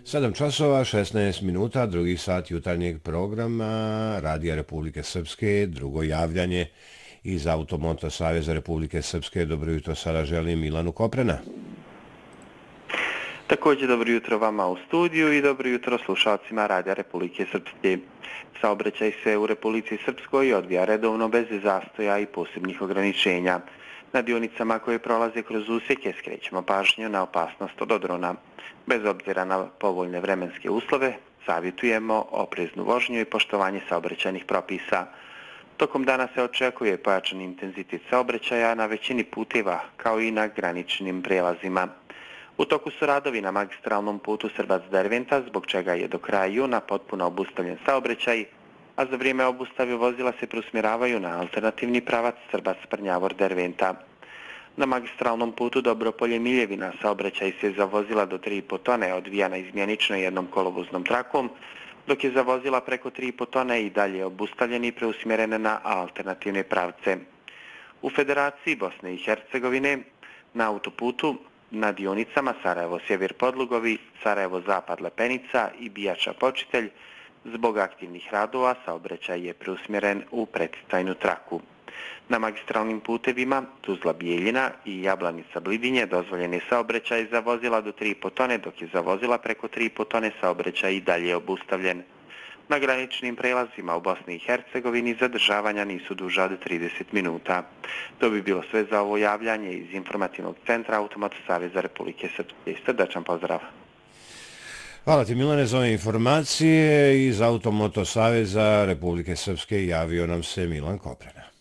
7 časova, 16 minuta, drugi sat jutarnjeg programa Radija Republike Srpske, drugo javljanje iz Automoto Saveza Republike Srpske. Dobro jutro, sada želim Milanu Koprena. Također dobro jutro vama u studiju i dobro jutro slušalcima Radija Republike Srpske. Saobraćaj se u Republici Srpskoj odvija redovno bez zastoja i posebnih ograničenja. Na dionicama koje prolaze kroz usjeke skrećemo pažnju na opasnost od odrona. Bez obzira na povoljne vremenske uslove, savjetujemo opreznu vožnju i poštovanje saobraćajnih propisa. Tokom dana se očekuje pojačan intenzitet saobraćaja na većini puteva, kao i na graničnim prelazima. U toku su radovi na magistralnom putu Srbac-Derventa, zbog čega je do kraja juna potpuno obustavljen saobraćaj, a za vrijeme obustave vozila se preusmjeravaju na alternativni pravac Srbac-Prnjavor-Derventa. Na magistralnom putu Dobropolje-Miljevina saobraćaj se za vozila do 3,5 tone odvija na izmjenično jednom kolovoznom trakom, dok je za vozila preko 3,5 tone i dalje obustavljeni i preusmjerene na alternativne pravce. U Federaciji Bosne i Hercegovine na autoputu na dionicama Sarajevo-Sjever Podlugovi, Sarajevo-Zapad Lepenica i Bijača-Počitelj zbog aktivnih radova saobraćaj je preusmjeren u preticajnu traku. Na magistralnim putevima Tuzla-Bijeljina i Jablanica-Blidinje dozvoljen je saobraćaj za vozila do 3,5 tone, dok je za vozila preko 3,5 tone saobraćaj i dalje obustavljen. Na graničnim prelazima u Bosni i Hercegovini zadržavanja nisu duža od 30 minuta. To bi bilo sve za ovo javljanje iz informativnog centra Automoto Saveza Republike Srpske. Srdačan pozdrav. Hvala ti Milane za ove informacije. Iz Automoto Saveza Republike Srpske javio nam se Milan Koprena.